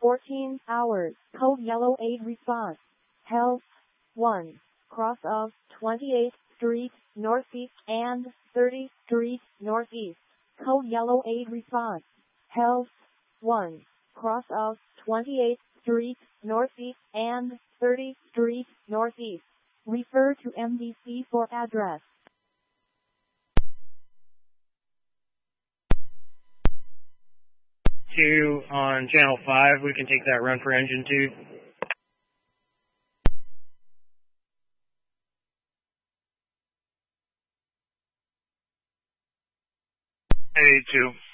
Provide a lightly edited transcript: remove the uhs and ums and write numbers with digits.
14 hours. Code yellow aid response. Health 1. Cross of 28th Street Northeast and 30th Street Northeast. Code yellow aid response. Health 1. Cross of 28th Street Northeast and 30th Street Northeast. Refer to MDC for address. 2 on channel 5, we can take that run for engine 2. Hey, 2.